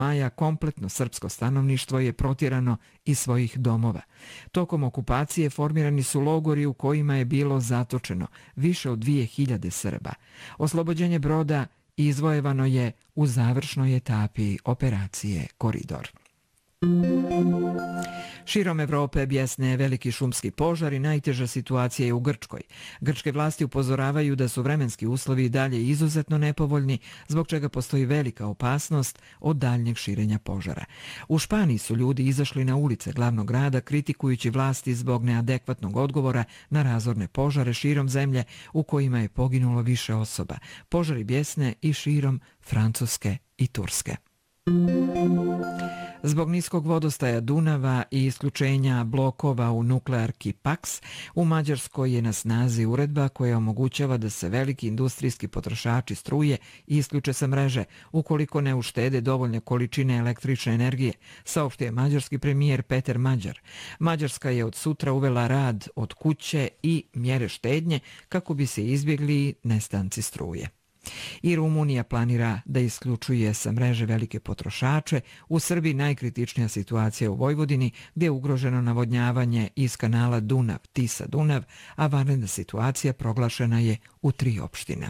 maja kompletno srpsko stanovništvo je protjerano iz svojih domova. Tokom okupacije formirani su logori u kojima je bilo zatočeno više od 2000 Srba. Oslobođenje Broda izvojevano je u završnoj etapi operacije Koridor. Širom Evrope bjesne veliki šumski požar i najteža situacija je u Grčkoj. Grčke vlasti upozoravaju da su vremenski uslovi dalje izuzetno nepovoljni, zbog čega postoji velika opasnost od daljnjeg širenja požara. U Španiji su ljudi izašli na ulice glavnog grada kritikujući vlasti zbog neadekvatnog odgovora na razorne požare širom zemlje u kojima je poginulo više osoba. Požari bjesne i širom Francuske i Turske. Zbog niskog vodostaja Dunava i isključenja blokova u nuklearki Paks, u Mađarskoj je na snazi uredba koja omogućava da se veliki industrijski potrošači struje isključe sa mreže ukoliko ne uštede dovoljne količine električne energije, saopštio je mađarski premijer Peter Mađar. Mađarska je od sutra uvela rad od kuće i mjere štednje kako bi se izbjegli nestanci struje. I Rumunija planira da isključuje sa mreže velike potrošače. U Srbiji najkritičnija situacija u Vojvodini, gdje je ugroženo navodnjavanje iz kanala Dunav-Tisa-Dunav, a vanredna situacija proglašena je u 3 opština.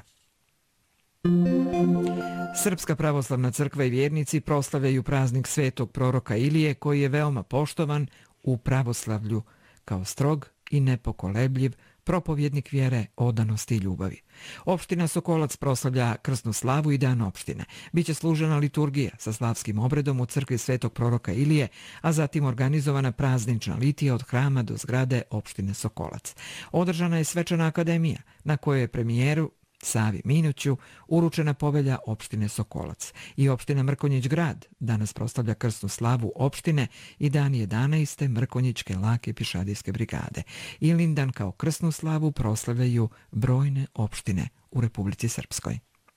Srpska pravoslavna crkva i vjernici proslavljaju praznik svetog proroka Ilije, koji je veoma poštovan u pravoslavlju kao strog i nepokolebljiv propovjednik vjere, odanosti i ljubavi. Opština Sokolac proslavlja krsnu slavu i dan opštine. Biće služena liturgija sa slavskim obredom u crkvi svetog proroka Ilije, a zatim organizovana praznična litija od hrama do zgrade opštine Sokolac. Održana je svečana akademija na kojoj je premijeru Savi Minuću uručena povelja opštine Sokolac. I opština Mrkonjić grad danas proslavlja krsnu slavu opštine i dan 11. Mrkonjićke lake pišadijske brigade. Ilindan kao krsnu slavu proslavljaju brojne opštine u Republici Srpskoj.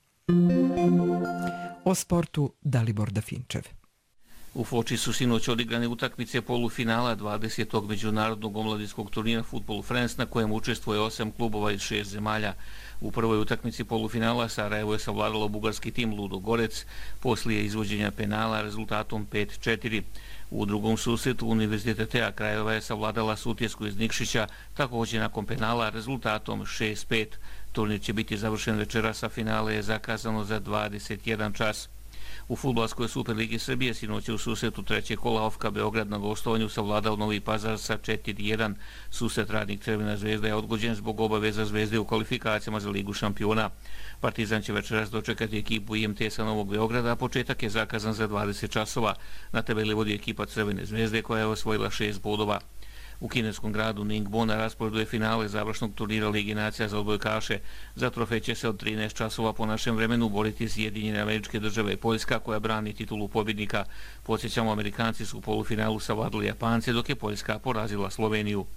O sportu Dalibor Dafinčev. U Foči su sinoć odigrane utakmice polufinala 20. međunarodnog omladinskog turnira Football France, na kojem učestvuje 8 klubova iz 6 zemalja. U prvoj utakmici polufinala Sarajevo je savladalo bugarski tim Ludo Gorec poslije izvođenja penala rezultatom 5-4. U drugom susretu Univerzitet TEA Krajeva je savladala Sutjesku iz Nikšića također nakon penala rezultatom 6-5. Turnir će biti završen večeras, a finale je zakazano za 21 čas. U fudbalskoj Superligi Srbije sinoć u susretu trećeg kola OFK Beograd na gostovanju savladao Novi Pazar sa 4-1. Susret Radnik Crvena zvezda je odgođen zbog obaveza Zvezde u kvalifikacijama za Ligu šampiona. Partizan će večeras dočekati ekipu IMT sa Novog Beograda, a početak je zakazan za 20 časova. Na tabeli vodi ekipa Crvene zvezde koja je osvojila 6 bodova. U kineskom gradu Ningbo na rasporedu je finale završnog turnira Ligi nacija za odbojkaše. Za trofej će se od 13 časova po našem vremenu boriti Sjedinjene Američke Države i Poljska, koja brani titulu pobjednika. Podsjećamo, Amerikanci su u polufinalu savladali Japance, dok je Poljska porazila Sloveniju.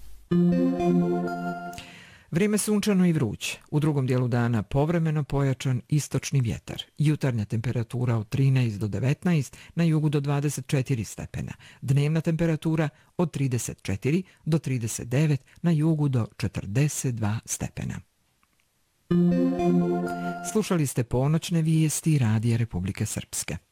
Vrijeme sunčano i vruće. U drugom dijelu dana povremeno pojačan istočni vjetar. Jutarnja temperatura od 13 do 19, na jugu do 24 stepena. Dnevna temperatura od 34 do 39, na jugu do 42 stepena. Slušali ste ponoćne vijesti Radija Republike Srpske.